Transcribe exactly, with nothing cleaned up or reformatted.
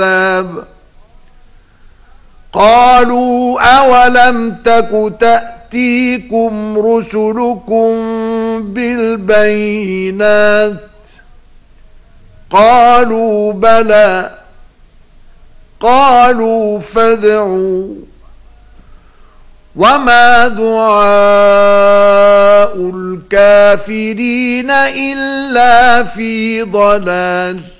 العذاب قالوا أولم تك تأتيكم رسلكم بالبينات قالوا بلى قالوا فادعوا وما دعاء الكافرين إلا في ضلال.